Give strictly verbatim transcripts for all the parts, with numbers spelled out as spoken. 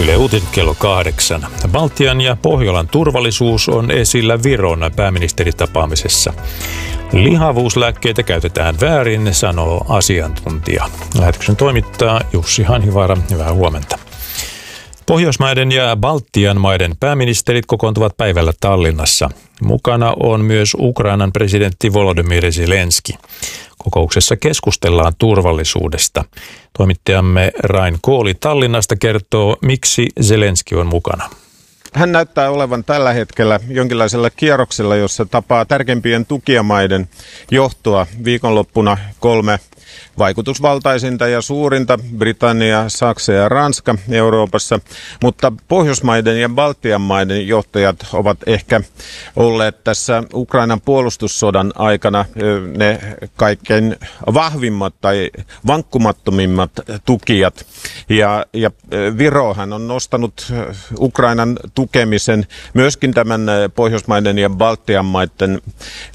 Yle Uutiset kello kahdeksan. Baltian ja Pohjolan turvallisuus on esillä Viron pääministeritapaamisessa. Lihavuuslääkkeitä käytetään väärin, sanoo asiantuntija. Lähetyksen toimittaa Jussi Hanhivaara. Hyvää huomenta. Pohjoismaiden ja Baltian maiden pääministerit kokoontuvat päivällä Tallinnassa. Mukana on myös Ukrainan presidentti Volodymyr Zelenski. Kokouksessa keskustellaan turvallisuudesta. Toimittajamme Rain Kooli Tallinnasta kertoo, miksi Zelenski on mukana. Hän näyttää olevan tällä hetkellä jonkinlaisella kierroksella, jossa tapaa tärkeimpien tukijamaiden johtoa. Viikonloppuna kolme vaikutusvaltaisinta ja suurinta, Britannia, Saksa ja Ranska Euroopassa, mutta Pohjoismaiden ja Baltian maiden johtajat ovat ehkä olleet tässä Ukrainan puolustussodan aikana ne kaikkein vahvimmat tai vankkumattomimmat tukijat. Ja, ja Virohan on nostanut Ukrainan tukemisen myöskin tämän Pohjoismaiden ja Baltian maiden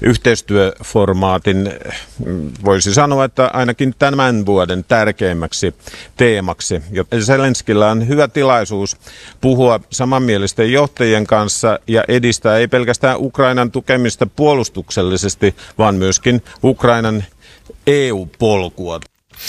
yhteistyöformaatin, voisi sanoa, että ainakin tämän vuoden tärkeimmäksi teemaksi. Zelenskillä on hyvä tilaisuus puhua samanmielisten johtajien kanssa ja edistää ei pelkästään Ukrainan tukemista puolustuksellisesti, vaan myöskin Ukrainan E U-polkua.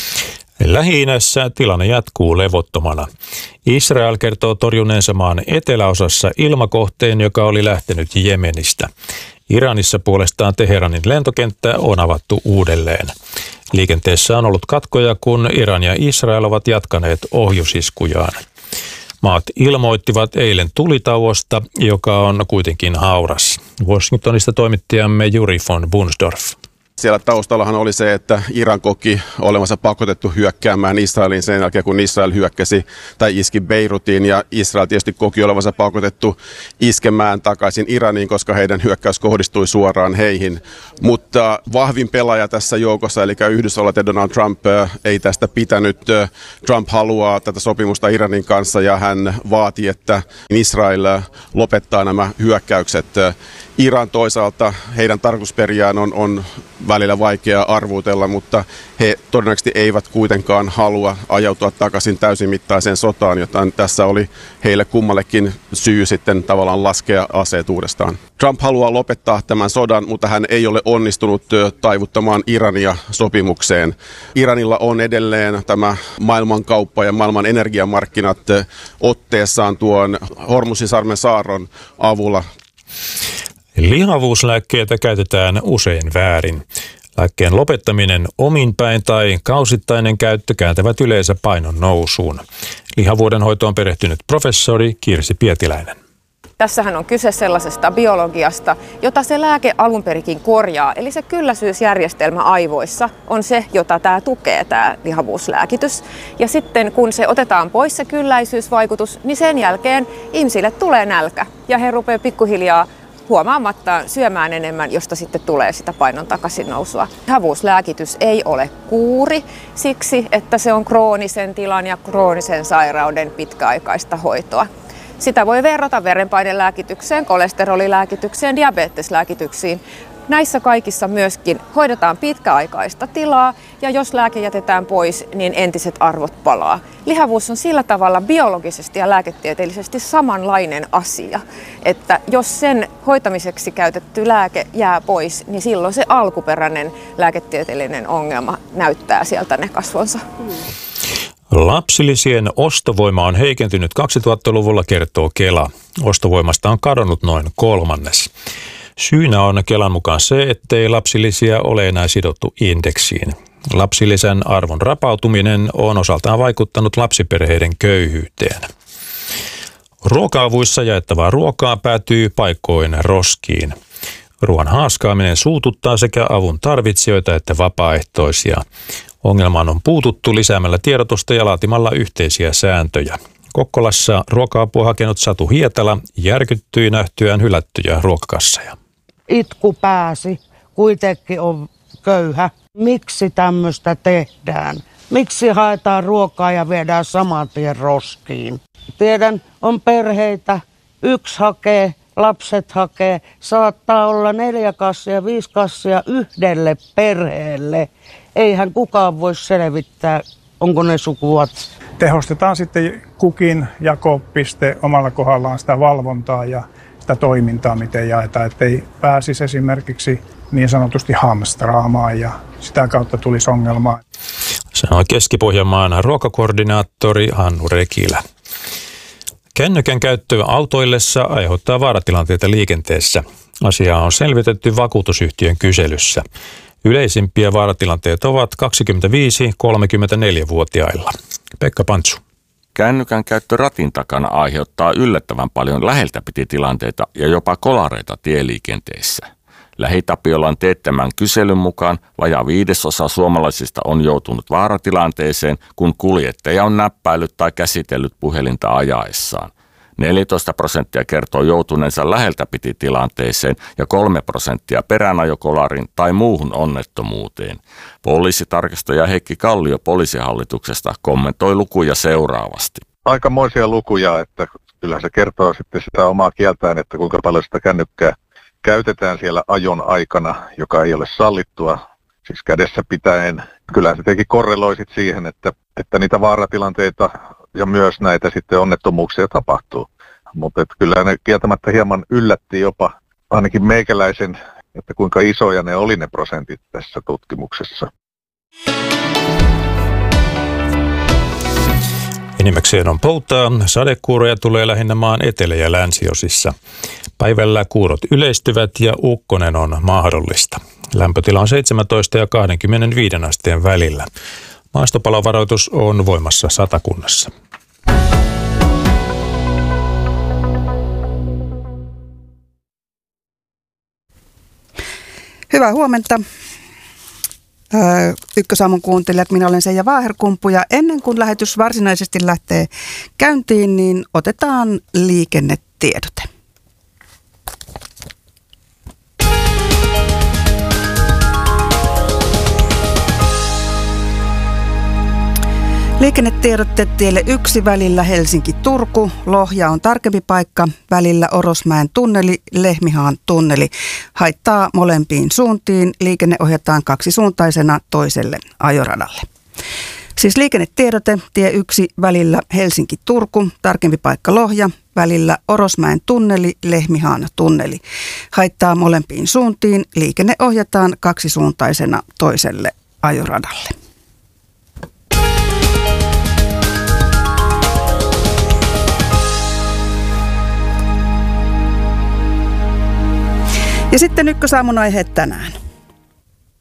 Lähi-idässä tilanne jatkuu levottomana. Israel kertoo torjuneensa maan eteläosassa ilmakohteen, joka oli lähtenyt Jemenistä. Iranissa puolestaan Teheranin lentokenttä on avattu uudelleen. Liikenteessä on ollut katkoja, kun Iran ja Israel ovat jatkaneet ohjusiskujaan. Maat ilmoittivat eilen tulitauosta, joka on kuitenkin hauras. Washingtonista toimittajamme Juri von Bunsdorf. Siellä taustallahan oli se, että Iran koki olevansa pakotettu hyökkäämään Israelin sen jälkeen, kun Israel hyökkäsi tai iski Beirutiin. Ja Israel tietysti koki olevansa pakotettu iskemään takaisin Iraniin, koska heidän hyökkäys kohdistui suoraan heihin. Mutta vahvin pelaaja tässä joukossa, eli Yhdysvallat ja Donald Trump, ei tästä pitänyt. Trump haluaa tätä sopimusta Iranin kanssa ja hän vaati, että Israel lopettaa nämä hyökkäykset. Iran toisaalta, heidän tarkoitusperiään on, on välillä vaikea arvuutella, mutta he todennäköisesti eivät kuitenkaan halua ajautua takaisin täysimittaiseen sotaan, joten tässä oli heille kummallekin syy sitten tavallaan laskea aseet uudestaan. Trump haluaa lopettaa tämän sodan, mutta hän ei ole onnistunut taivuttamaan Irania sopimukseen. Iranilla on edelleen tämä maailmankauppa ja maailman energiamarkkinat otteessaan tuon Hormuzisalmen saarron avulla. Lihavuuslääkkeitä käytetään usein väärin. Lääkkeen lopettaminen ominpäin tai kausittainen käyttö kääntävät yleensä painon nousuun. Lihavuuden hoitoon perehtynyt professori Kirsi Pietiläinen. Tässähän on kyse sellaisesta biologiasta, jota se lääke alunperikin korjaa. Eli se kylläisyysjärjestelmä aivoissa on se, jota tämä tukee, tämä lihavuuslääkitys. Ja sitten kun se otetaan pois se kylläisyysvaikutus, niin sen jälkeen ihmisille tulee nälkä. Ja he rupeavat pikkuhiljaa huomaamattaan syömään enemmän, josta sitten tulee sitä painon takaisin nousua. Lihavuuslääkitys ei ole kuuri siksi, että se on kroonisen tilan ja kroonisen sairauden pitkäaikaista hoitoa. Sitä voi verrata verenpainelääkitykseen, kolesterolilääkitykseen, diabeteslääkityksiin. Näissä kaikissa myöskin hoidetaan pitkäaikaista tilaa ja jos lääke jätetään pois, niin entiset arvot palaa. Lihavuus on sillä tavalla biologisesti ja lääketieteellisesti samanlainen asia, että jos sen hoitamiseksi käytetty lääke jää pois, niin silloin se alkuperäinen lääketieteellinen ongelma näyttää sieltä ne kasvonsa. Lapsilisien ostovoima on heikentynyt kaksituhattaluvulla, kertoo Kela. Ostovoimasta on kadonnut noin kolmannes. Syynä on Kelan mukaan se, ettei lapsilisiä ole enää sidottu indeksiin. Lapsilisän arvon rapautuminen on osaltaan vaikuttanut lapsiperheiden köyhyyteen. Ruoka-avuissa jaettavaa ruokaa päätyy paikkoin roskiin. Ruoan haaskaaminen suututtaa sekä avun tarvitsijoita että vapaaehtoisia. Ongelmaan on puututtu lisäämällä tiedotusta ja laatimalla yhteisiä sääntöjä. Kokkolassa ruoka-apua hakenut Satu Hietala järkyttyi nähtyään hylättyjä ruokakasseja. Itku pääsi, kuitenkin on köyhä. Miksi tämmöistä tehdään? Miksi haetaan ruokaa ja viedään saman tien roskiin? Tiedän, on perheitä, yksi hakee, lapset hakee. Saattaa olla neljä kassia, viisi kassia yhdelle perheelle. Eihän kukaan voi selvittää, onko ne sukuvat tehostetaan sitten kukin jakopiste omalla kohdallaan sitä valvontaa ja sitä toimintaa, miten jaetaan, ettei pääsisi esimerkiksi niin sanotusti hamstraamaan ja sitä kautta tulisi ongelmaa. Sanoi Keski-Pohjanmaan ruokakoordinaattori Hannu Rekilä. Kännykän käyttö autoillessa aiheuttaa vaaratilanteita liikenteessä. Asiaa on selvitetty vakuutusyhtiön kyselyssä. Yleisimpiä vaaratilanteita ovat kaksikymmentäviisi–kolmekymmentäneljä-vuotiailla. Pekka Pantsu. Kännykän käyttö ratin takana aiheuttaa yllättävän paljon läheltä piti tilanteita ja jopa kolareita tieliikenteessä. Lähitapiolan teettämän kyselyn mukaan vajaa viidesosa suomalaisista on joutunut vaaratilanteeseen, kun kuljettaja on näppäillyt tai käsitellyt puhelinta ajaessaan. neljätoista prosenttia kertoo joutuneensa läheltä piti tilanteeseen ja kolme prosenttia peränajokolarin tai muuhun onnettomuuteen. Poliisitarkastaja Heikki Kallio poliisihallituksesta kommentoi lukuja seuraavasti. Aikamoisia lukuja, että kyllä se kertoo sitten sitä omaa kieltään, että kuinka paljon sitä kännykkää käytetään siellä ajon aikana, joka ei ole sallittua, siis kädessä pitäen. Kyllä se teki korreloi sit siihen, että, että niitä vaaratilanteita ja myös näitä sitten onnettomuuksia tapahtuu. Mutta kyllä ne kieltämättä hieman yllätti jopa ainakin meikäläisen, että kuinka isoja ne oli ne prosentit tässä tutkimuksessa. Enimmäkseen on poutaa. Sadekuuroja tulee lähinnä maan etelä- ja länsiosissa. Päivällä kuurot yleistyvät ja ukkonen on mahdollista. Lämpötila on seitsemäntoista ja kaksikymmentäviisi asteen välillä. Maastopalovaroitus on voimassa Satakunnassa. Hyvää huomenta. Ykkösaamun kuuntelijat, minä olen Seija Vaaherkumpu ja ennen kuin lähetys varsinaisesti lähtee käyntiin, niin otetaan liikennetiedote. Liikennetiedotte tielle yksi välillä Helsinki-Turku. Lohja on tarkempi paikka. Välillä Orosmäen tunneli, Lehmihaan tunneli. Haittaa molempiin suuntiin. Liikenne ohjataan kaksisuuntaisena toiselle ajoradalle. Siis liikennetiedote tie yksi välillä Helsinki-Turku. Tarkempi paikka Lohja. Välillä Orosmäen tunneli, Lehmihaan tunneli. Haittaa molempiin suuntiin. Liikenne ohjataan kaksisuuntaisena toiselle ajoradalle. Ja sitten Ykkösaamun aiheet tänään.